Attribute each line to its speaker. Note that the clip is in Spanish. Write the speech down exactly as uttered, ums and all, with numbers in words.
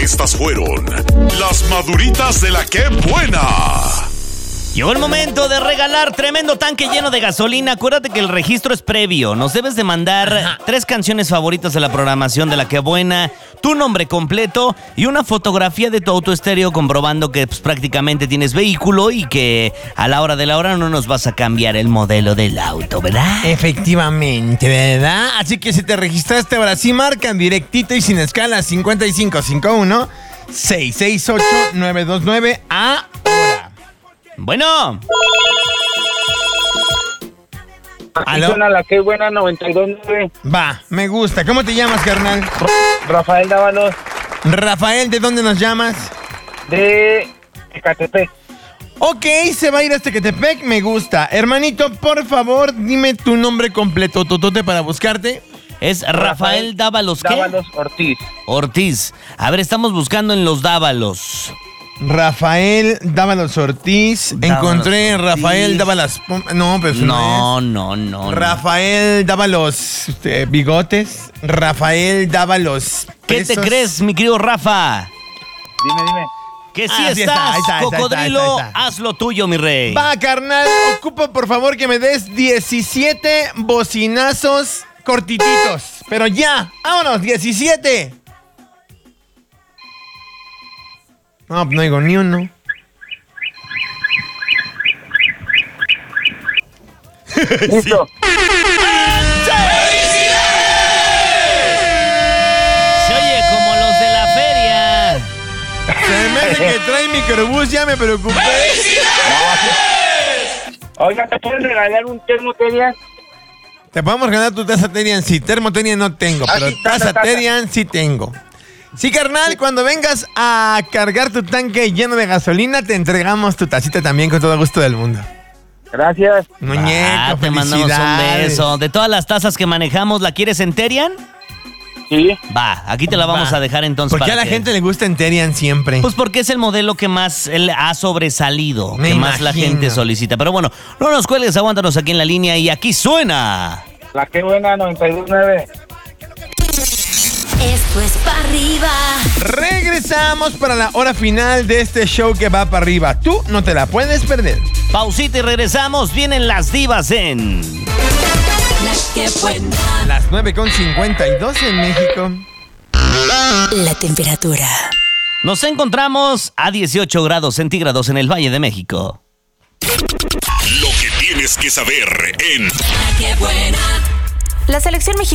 Speaker 1: Estas fueron las maduritas de la que buena.
Speaker 2: Llegó el momento de regalar tremendo tanque lleno de gasolina. Acuérdate que el registro es previo. Nos debes de mandar Ajá. tres canciones favoritas de la programación de La Que Buena, tu nombre completo y una fotografía de tu auto estéreo comprobando que pues, prácticamente tienes vehículo y que a la hora de la hora no nos vas a cambiar el modelo del auto, ¿verdad?
Speaker 3: Efectivamente, ¿verdad? Así que si te registraste ahora sí, marcan directito y sin escala cincuenta y cinco cincuenta y uno, seiscientos sesenta y ocho, novecientos veintinueve ahora.
Speaker 2: Bueno.
Speaker 4: ¿Aló? Suena La Que Buena noventa y dos punto nueve.
Speaker 3: Va, me gusta. ¿Cómo te llamas, carnal?
Speaker 4: Rafael Dávalos.
Speaker 3: Rafael, ¿de dónde nos llamas?
Speaker 4: De Ecatepec.
Speaker 3: Ok, se va a ir hasta Ecatepec, me gusta. Hermanito, por favor, dime tu nombre completo, totote, para buscarte.
Speaker 2: Es Rafael, Rafael Dávalos, ¿qué?
Speaker 4: Dávalos Ortiz.
Speaker 2: Ortiz. A ver, estamos buscando en los Dávalos.
Speaker 3: Rafael Dávalos Ortiz. Dávalos Encontré Ortiz. Rafael Dávalos. No, pues
Speaker 2: no.
Speaker 3: No,
Speaker 2: no, no.
Speaker 3: Rafael no. Dávalos eh, Bigotes. Rafael Dávalos.
Speaker 2: ¿Qué
Speaker 3: pesos.
Speaker 2: te crees, mi querido Rafa?
Speaker 4: Dime, dime.
Speaker 2: Que sí
Speaker 3: ah,
Speaker 2: estás,
Speaker 3: sí está, ahí está,
Speaker 2: cocodrilo,
Speaker 3: ahí está, ahí está.
Speaker 2: haz lo tuyo, mi rey.
Speaker 3: Va, carnal, ocupo por favor que me des diecisiete bocinazos cortititos. Pero ya, vámonos, diecisiete. No, no digo ni uno.
Speaker 4: Listo.
Speaker 2: Se oye como los de la feria.
Speaker 3: Se me hace que trae microbús, ya me preocupé.
Speaker 4: Oiga, ¿te pueden regalar un termo Terian?
Speaker 3: Te podemos regalar tu taza Terian, sí. Termo Terian no tengo,
Speaker 4: ah,
Speaker 3: pero
Speaker 4: sí,
Speaker 3: taza,
Speaker 4: taza
Speaker 3: Terian sí tengo. Sí, carnal, sí. Cuando vengas a cargar tu tanque lleno de gasolina, te entregamos tu tacita también con todo gusto del mundo.
Speaker 4: Gracias.
Speaker 3: Muñeco,
Speaker 2: ah, te mandamos un beso. De todas las tazas que manejamos, ¿la quieres en Terian?
Speaker 4: Sí.
Speaker 2: Va, aquí te la vamos Va. a dejar entonces.
Speaker 3: ¿Por qué a la
Speaker 2: que...
Speaker 3: gente le gusta en Terian siempre?
Speaker 2: Pues porque es el modelo que más él ha sobresalido,
Speaker 3: Me
Speaker 2: que
Speaker 3: imagino.
Speaker 2: más la gente solicita. Pero bueno, no nos cuelgues, aguántanos aquí en la línea y aquí suena
Speaker 4: La Que Buena noventa y dos punto nueve.
Speaker 5: Esto es para arriba.
Speaker 3: Regresamos para la hora final de este show que va para arriba. Tú no te la puedes perder.
Speaker 2: Pausita y regresamos. Vienen las divas en
Speaker 5: La Que Buena.
Speaker 3: Las nueve con cincuenta y dos en México.
Speaker 5: La temperatura.
Speaker 2: Nos encontramos a dieciocho grados centígrados en el Valle de México.
Speaker 1: Lo que tienes que saber en
Speaker 5: La Que Buena.
Speaker 6: La selección mexicana